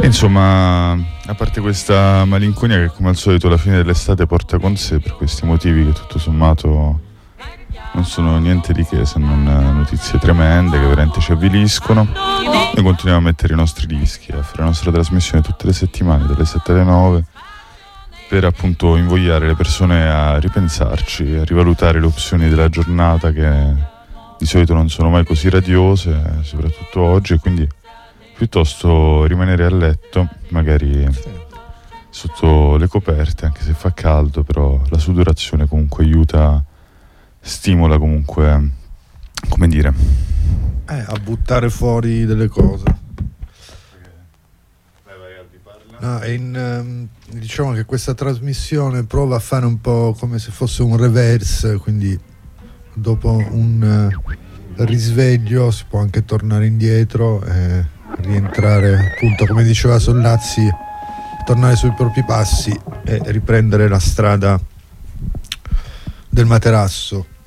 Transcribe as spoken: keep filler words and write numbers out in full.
Insomma, a parte questa malinconia che come al solito alla fine dell'estate porta con sé, per questi motivi che tutto sommato non sono niente di che se non notizie tremende che veramente ci avviliscono, noi continuiamo a mettere i nostri dischi, a fare la nostra trasmissione tutte le settimane dalle sette alle nove per appunto invogliare le persone a ripensarci, a rivalutare le opzioni della giornata che di solito non sono mai così radiose, soprattutto oggi, e quindi piuttosto rimanere a letto, magari sotto le coperte, anche se fa caldo, però la sudorazione comunque aiuta, stimola comunque, come dire, eh, a buttare fuori delle cose. No, in, um, diciamo che questa trasmissione prova a fare un po' come se fosse un reverse, quindi dopo un uh, risveglio si può anche tornare indietro e rientrare, appunto come diceva Sollazzi, tornare sui propri passi e riprendere la strada del materasso.